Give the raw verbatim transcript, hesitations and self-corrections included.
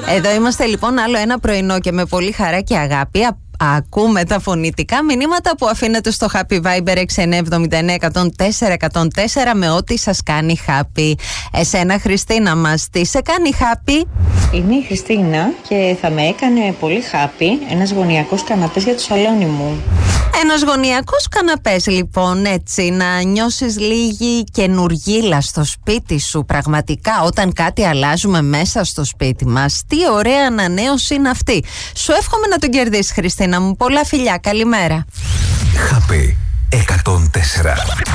Εδώ είμαστε λοιπόν άλλο ένα πρωινό και με πολύ χαρά και αγάπη ακούμε τα φωνητικά μηνύματα που αφήνετε στο Happy Viber έξι εννιά εβδομήντα εννέα εκατόν τέσσερα εκατόν τέσσερα με ό,τι σας κάνει happy. Εσένα, Χριστίνα μας, τι σε κάνει happy? Είμαι η Χριστίνα και θα με έκανε πολύ happy ένας γωνιακός καναπές για το σαλόνι μου. Ένας γωνιακός καναπές λοιπόν, έτσι, να νιώσεις λίγη καινουργίλα στο σπίτι σου. Πραγματικά όταν κάτι αλλάζουμε μέσα στο σπίτι μας, τι ωραία ανανέωση είναι αυτή. Σου εύχομαι να τον κερδίσεις, Χριστίνα μου. Πολλά φιλιά, καλημέρα. Happy εκατόν τέσσερα.